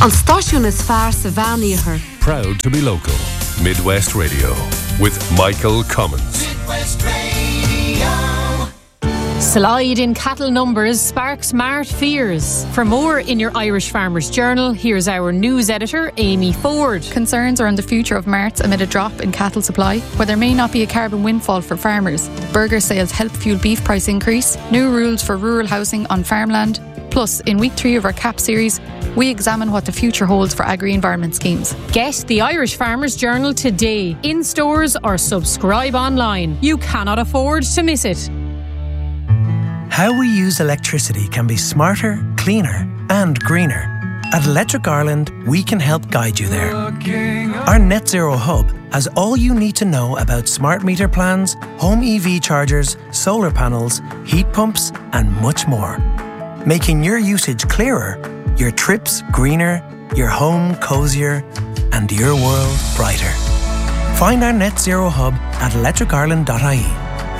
An stáisiún is fearr sa bheanaíochar. Proud to be local. Midwest Radio with Michael Cummins. Midwest Radio. Slide in cattle numbers sparks smart fears. For more in your Irish Farmers Journal, here's our news editor, Amy Ford. Concerns around the future of marts amid a drop in cattle supply, where there may not be a carbon windfall for farmers. Burger sales help fuel beef price increase. New rules for rural housing on farmland. Plus, in week 3 of our CAP series, we examine what the future holds for agri-environment schemes. Get the Irish Farmers Journal today, in stores or subscribe online. You cannot afford to miss it. How we use electricity can be smarter, cleaner and greener. At Electric Ireland, we can help guide you there. Our Net Zero Hub has all you need to know about smart meter plans, home EV chargers, solar panels, heat pumps and much more. Making your usage clearer, your trips greener, your home cosier and your world brighter. Find our Net Zero Hub at electricireland.ie.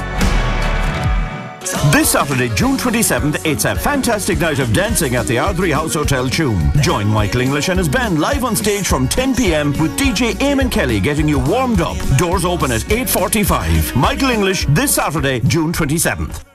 This Saturday, June 27th, it's a fantastic night of dancing at the Ardrey House Hotel, Tuam. Join Michael English and his band live on stage from 10 p.m. with DJ Eamon Kelly getting you warmed up. Doors open at 8:45. Michael English, this Saturday, June 27th.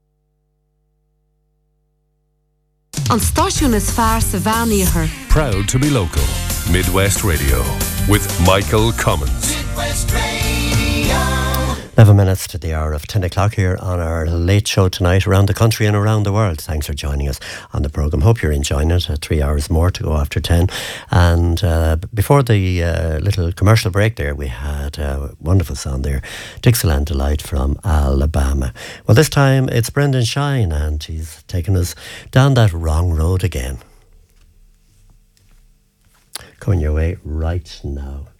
An stáisiún is fearr sa bheanaíochar. Proud to be local. Midwest Radio with Michael Cummins. Midwest Radio. 11 minutes to the hour of 10 o'clock here on our late show tonight around the country and around the world. Thanks for joining us on the programme. Hope you're enjoying it. 3 hours more to go after 10. And before the little commercial break there, we had a wonderful song there, Dixieland Delight from Alabama. Well, this time it's Brendan Shine and he's taken us down that wrong road again. Coming your way right now.